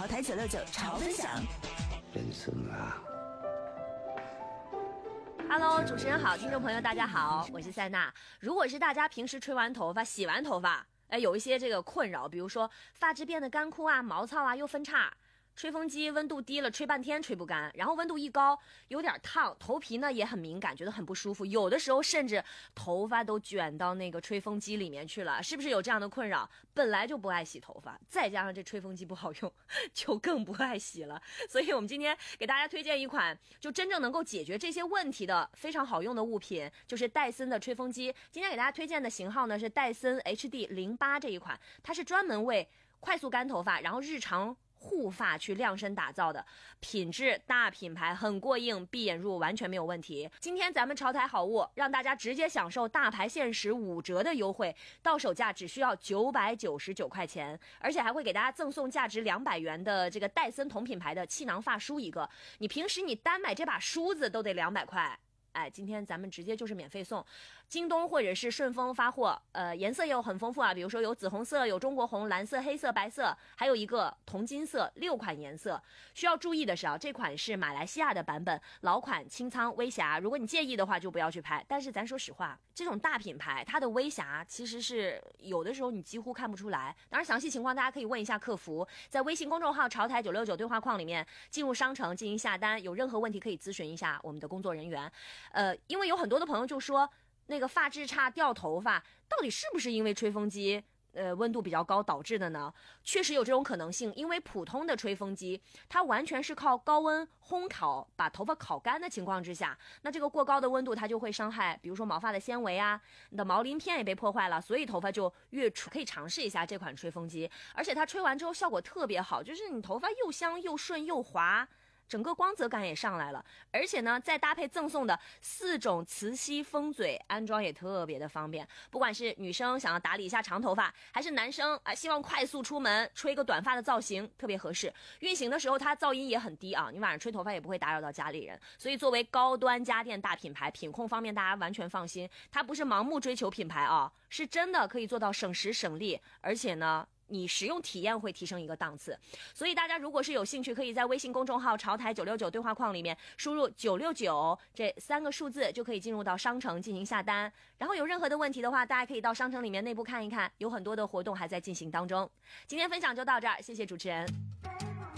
潮台969潮分享。 人生啊。 Hello， 主持人好，听众朋友大家好，我是塞娜。如果是大家平时吹完头发、洗完头发，有一些这个困扰，比如说发质变得干枯啊、毛糙啊，又分叉。吹风机温度低了，吹半天吹不干，然后温度一高有点烫，头皮呢也很敏感，觉得很不舒服，有的时候甚至头发都卷到那个吹风机里面去了，是不是有这样的困扰？本来就不爱洗头发，再加上这吹风机不好用，就更不爱洗了。所以我们今天给大家推荐一款就真正能够解决这些问题的非常好用的物品，就是戴森的吹风机。今天给大家推荐的型号呢是戴森 HD08 这一款，它是专门为快速干头发然后日常护发去量身打造的，品质大品牌，很过硬，闭眼入完全没有问题。今天咱们潮台好物让大家直接享受大牌限时5折的优惠，到手价只需要999块钱，而且还会给大家赠送价值200元的这个戴森同品牌的气囊发梳一个。你平时你单买这把梳子都得200块。今天咱们直接就是免费送，京东或者是顺丰发货，颜色也有很丰富啊，比如说有紫红色、有中国红、蓝色、黑色、白色，还有一个铜金色，6款颜色。需要注意的是这款是马来西亚的版本，老款清仓微瑕，如果你介意的话就不要去拍。但是咱说实话，这种大品牌它的微瑕其实是有的时候你几乎看不出来。当然详细情况大家可以问一下客服，在微信公众号潮台969对话框里面进入商城进行下单，有任何问题可以咨询一下我们的工作人员。因为有很多的朋友就说那个发质差掉头发到底是不是因为吹风机温度比较高导致的呢？确实有这种可能性，因为普通的吹风机它完全是靠高温烘烤把头发烤干的情况之下，那这个过高的温度它就会伤害比如说毛发的纤维啊，你的毛鳞片也被破坏了，所以头发就越出。可以尝试一下这款吹风机，而且它吹完之后效果特别好，就是你头发又香又顺又滑，整个光泽感也上来了，而且呢再搭配赠送的4种磁吸风嘴，安装也特别的方便。不管是女生想要打理一下长头发，还是男生希望快速出门吹个短发的造型特别合适。运行的时候它噪音也很低啊，你晚上吹头发也不会打扰到家里人。所以作为高端家电大品牌，品控方面大家完全放心，它不是盲目追求品牌是真的可以做到省时省力，而且呢你使用体验会提升一个档次。所以大家如果是有兴趣，可以在微信公众号潮台969对话框里面输入969这3个数字，就可以进入到商城进行下单。然后有任何的问题的话，大家可以到商城里面内部看一看，有很多的活动还在进行当中。今天分享就到这儿，谢谢主持人。